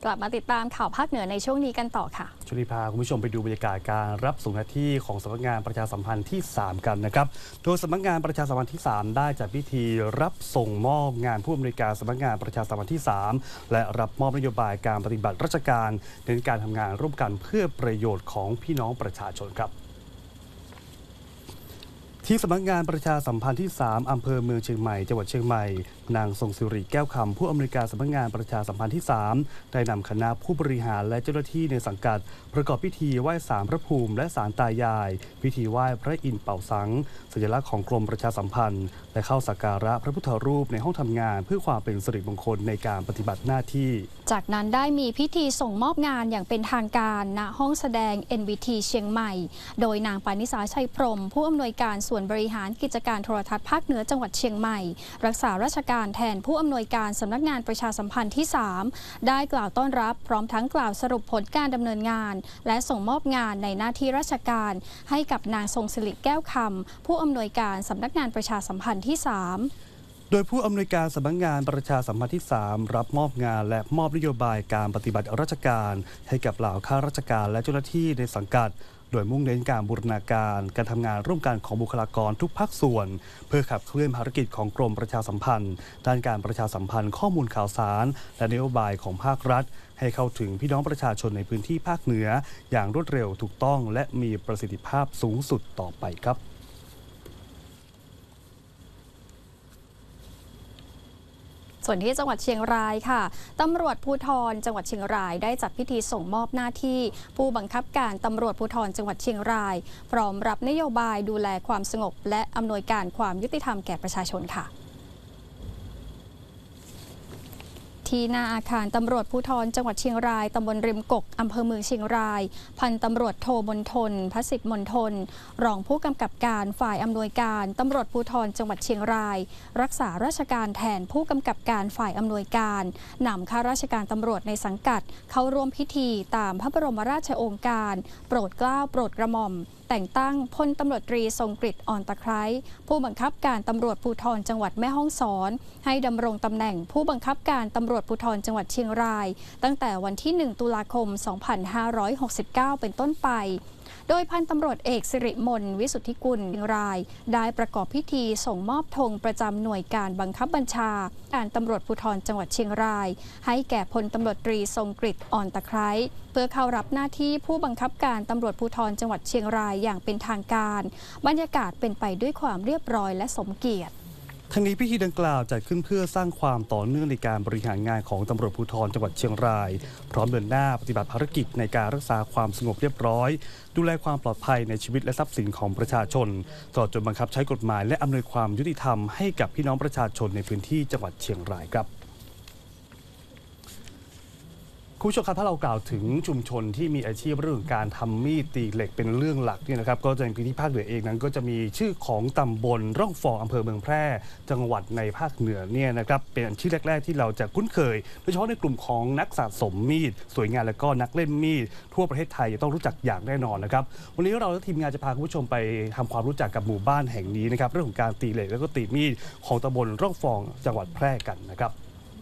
กลับมาติดตามข่าวภาคเหนือในช่วงนี้กันต่อค่ะช่วงนี้พาคุณผู้ชมไปดูบรรยากาศการรับส่งหน้าที่ของสำนักงานประชาสัมพันธ์ที่ 3 กันนะครับโดยสำนักงานประชาสัมพันธ์ที่ 3 ได้จัดพิธีรับส่งมอบงานผู้อำนวยการสำนักงานประชาสัมพันธ์ที่ 3และรับมอบนโยบายการปฏิบัติราชการในการทำงานร่วมกันเพื่อประโยชน์ของพี่น้องประชาชนครับที่สำนักงานประชาสัมพันธ์ที่ 3 อำเภอเมืองเชียงใหม่จังหวัดเชียงใหม่นางทรงศิริแก้วคำผู้อำนวยการสำนักงานประชาสัมพันธ์ที่ 3ได้นำคณะผู้บริหารและเจ้าหน้าที่ในสังกัดประกอบพิธีไหว้ศาลพระภูมิและศาลตายายพิธีไหว้พระอินทร์เป่าสังสัญลักษณ์ของกรมประชาสัมพันธ์และเข้าสักการะพระพุทธรูปในห้องทำงานเพื่อความเป็นสิริมงคลในการปฏิบัติหน้าที่จากนั้นได้มีพิธีส่งมอบงานอย่างเป็นทางการณห้องแสดง NVT เชียงใหม่โดยนางปานิสาชัยพรหมผู้อำนวยการส่วนบริหารกิจการโทรทัศน์ภาคเหนือจังหวัดเชียงใหม่รักษาราชการแทนผู้อำนวยการสำนักงานประชาสัมพันธ์ที่ 3ได้กล่าวต้อนรับพร้อมทั้งกล่าวสรุปผลการดำเนินงานและส่งมอบงานในหน้าที่ราชการให้กับนางทรงศิริแก้วคำผู้อำนวยการสำนักงานประชาสัมพันธ์ที่ 3 โดยผู้อำนวยการสำนักงานประชาสัมพันธ์ที่ 3รับมอบงานและมอบนโยบายการปฏิบัติราชการให้กับเหล่าข้าราชการและเจ้าหน้าที่ในสังกัดโดยมุ่งเน้นการบูรณาการการทำงานร่วมกันของบุคลากรทุกภาคส่วนเพื่อขับเคลื่อนภารกิจของกรมประชาสัมพันธ์ด้านการประชาสัมพันธ์ข้อมูลข่าวสารและนโยบายของภาครัฐให้เข้าถึงพี่น้องประชาชนในพื้นที่ภาคเหนืออย่างรวดเร็วถูกต้องและมีประสิทธิภาพสูงสุดต่อไปครับส่วนที่จังหวัดเชียงรายค่ะตำรวจภูธรจังหวัดเชียงรายได้จัดพิธีส่งมอบหน้าที่ผู้บังคับการตำรวจภูธรจังหวัดเชียงรายพร้อมรับนโยบายดูแลความสงบและอำนวยการความยุติธรรมแก่ประชาชนค่ะที่หน้าอาคารตำรวจภูธรจังหวัดเชียงรายตำบลริมกกอำเภอเมืองเชียงรายพันตำรวจโทมนทนพระสิทธิ์มนทนรองผู้กำกับการฝ่ายอำนวยการตำรวจภูธรจังหวัดเชียงรายรักษาราชการแทนผู้กำกับการฝ่ายอำนวยการนำข้าราชการตำรวจในสังกัดเข้าร่วมพิธีตามพระบรมราชโองการโปรดเกล้าโปรดกระหม่อมแต่งตั้งพลตำรวจตรีทรงกฤษอ่อนตะไคร้ผู้บังคับการตำรวจภูธรจังหวัดแม่ฮ่องสอนให้ดำรงตำแหน่งผู้บังคับการตำรวจภูธรจังหวัดเชียงรายตั้งแต่วันที่ 1 ตุลาคม 2569 เป็นต้นไปโดยพันตำรวจเอกสิริมนวิสุทธิกุลเชียงรายได้ประกอบพิธีส่งมอบธงประจำหน่วยการบังคับบัญชาการตำรวจภูธรจังหวัดเชียงรายให้แก่พลตำรวจตรีทรงกฤษอ่อนตะไคร้เพื่อเข้ารับหน้าที่ผู้บังคับการตำรวจภูธรจังหวัดเชียงรายอย่างเป็นทางการบรรยากาศเป็นไปด้วยความเรียบร้อยและสมเกียรติทั้งนี้พิธีดังกล่าวจัดขึ้นเพื่อสร้างความต่อเนื่องในการบริหารงานของตำรวจภูธรจังหวัดเชียงรายพร้อมเดินหน้าปฏิบัติภารกิจในการรักษาความสงบเรียบร้อยดูแลความปลอดภัยในชีวิตและทรัพย์สินของประชาชนตลอดจนบังคับใช้กฎหมายและอำนวยความยุติธรรมให้กับพี่น้องประชาชนในพื้นที่จังหวัดเชียงรายครับคุณผู้ชมครับถ้าเรากล่าวถึงชุมชนที่มีอาชีพเรื่องการทำมีดตีเหล็กเป็นเรื่องหลักเนี่ยนะครับก็จะในพื้นที่ภาคเหนือเองนั้นก็จะมีชื่อของตำบลร่องฟองอำเภอเมืองแพร่จังหวัดในภาคเหนือเนี่ยนะครับเป็นชื่อแรกๆที่เราจะคุ้นเคยโดยเฉพาะในกลุ่มของนักสะสมมีดสวยงามและก็นักเล่นมีดทั่วประเทศไทยต้องรู้จักอย่างแน่นอนนะครับวันนี้เราและทีมงานจะพาคุณผู้ชมไปทำความรู้จักกับหมู่บ้านแห่งนี้นะครับเรื่องของการตีเหล็กแล้วก็ตีมีดของตำบลร่องฟองจังหวัดแพร่กันนะครับ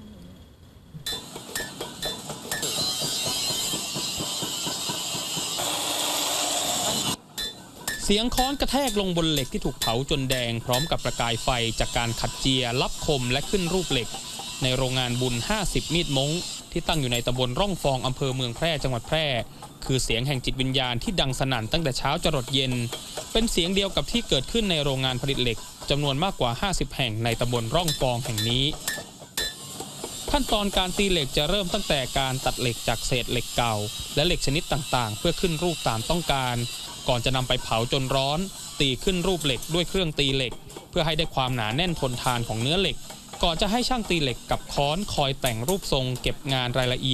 เสียงค้อนกระแทกลงบนเหล็กที่ถูกเผาจนแดงพร้อมกับประกายไฟจากการขัดเจียลับคมและขึ้นรูปเหล็กในโรงงานบุญ50มีดม้งที่ตั้งอยู่ในตำบลร่องฟองอำเภอเมืองแพร่จังหวัดแพร่คือเสียงแห่งจิตวิญญาณที่ดังสนั่นตั้งแต่เช้าจรดเย็นเป็นเสียงเดียวกับที่เกิดขึ้นในโรงงานผลิตเหล็กจำนวนมากกว่า50แห่งในตำบลร่องฟองแห่งนี้ขั้นตอนการตีเหล็กจะเริ่มตั้งแต่การตัดเหล็กจากเศษเหล็กเก่าและเหล็กชนิดต่างๆเพื่อขึ้นรูปตามต้องการก่อนจะนำไปเผาจนร้อนตีขึ้นรูปเหล็กด้วยเครื่องตีเหล็กเพื่อให้ได้ความหนาแน่นทนทานของเนื้อเหล็กก่อนจะให้ช่างตีเหล็กกับค้อนคอยแต่งรูปทรงเก็บงานรายละเอียด